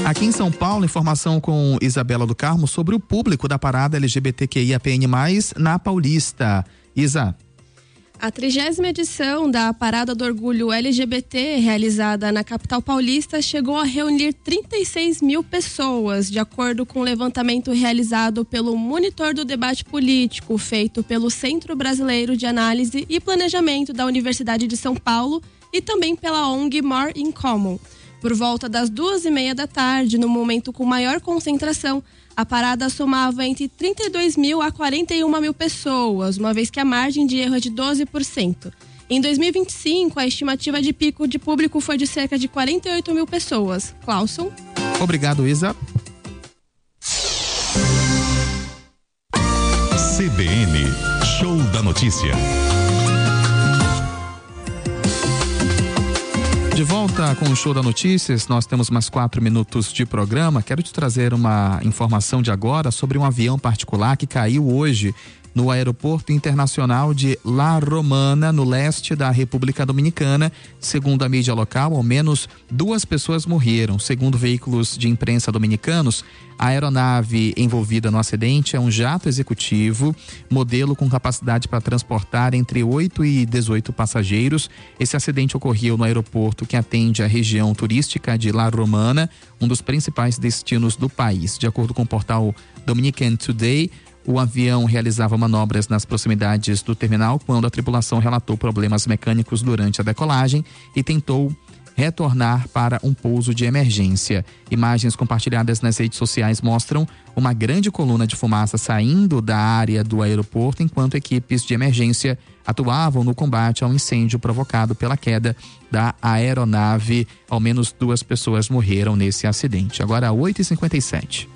Aqui em São Paulo, informação com Isabela do Carmo sobre o público da parada LGBTQIAPN+, na Paulista. Isa. A 30ª edição da Parada do Orgulho LGBT, realizada na capital paulista, chegou a reunir 36 mil pessoas, de acordo com o levantamento realizado pelo Monitor do Debate Político, feito pelo Centro Brasileiro de Análise e Planejamento da Universidade de São Paulo e também pela ONG More in Common. Por volta das 2h30 da tarde, no momento com maior concentração, a parada somava entre 32 mil a 41 mil pessoas, uma vez que a margem de erro é de 12%. Em 2025, a estimativa de pico de público foi de cerca de 48 mil pessoas. Clauson. Obrigado, Isa. CBN, Show da Notícia. De volta com o Show da Notícias, nós temos mais 4 minutos de programa. Quero te trazer uma informação de agora sobre um avião particular que caiu hoje no Aeroporto Internacional de La Romana, no leste da República Dominicana. Segundo a mídia local, ao menos 2 pessoas morreram. Segundo veículos de imprensa dominicanos, a aeronave envolvida no acidente é um jato executivo, modelo com capacidade para transportar entre 8 e 18 passageiros. Esse acidente ocorreu no aeroporto que atende a região turística de La Romana, um dos principais destinos do país. De acordo com o portal Dominican Today, o avião realizava manobras nas proximidades do terminal quando a tripulação relatou problemas mecânicos durante a decolagem e tentou retornar para um pouso de emergência. Imagens compartilhadas nas redes sociais mostram uma grande coluna de fumaça saindo da área do aeroporto enquanto equipes de emergência atuavam no combate ao incêndio provocado pela queda da aeronave. Ao menos 2 pessoas morreram nesse acidente. Agora 8h57.